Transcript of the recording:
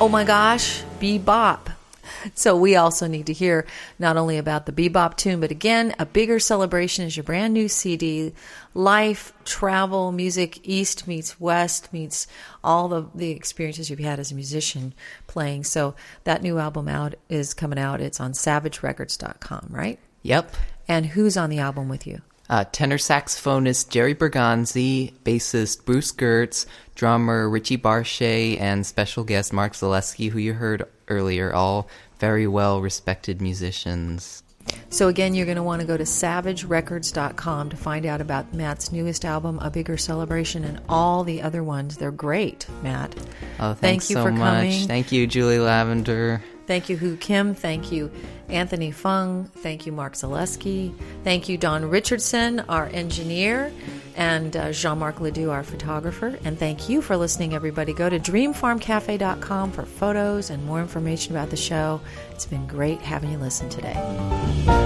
Oh my gosh, bebop. So we also need to hear not only about the bebop tune, but again, A Bigger Celebration is your brand new CD. Life, travel, music, East meets West meets all the experiences you've had as a musician playing. So that new album is coming out. It's on savagerecords.com, right? Yep. And who's on the album with you? Tenor saxophonist Jerry Bergonzi, bassist Bruce Gertz, drummer Richie Barchet, and special guest Mark Zaleski, who you heard earlier, all very well-respected musicians. So again, you're going to want to go to savagerecords.com to find out about Matt's newest album, A Bigger Celebration, and all the other ones. They're great, Matt. Oh, Thank you so for much. coming. Thank you, Julie Lavender. Thank you, Hu Kim. Thank you, Anthony Fung. Thank you, Mark Zaleski. Thank you, Don Richardson, our engineer, and Jean-Marc Ledoux, our photographer. And thank you for listening, everybody. Go to dreamfarmcafe.com for photos and more information about the show. It's been great having you listen today.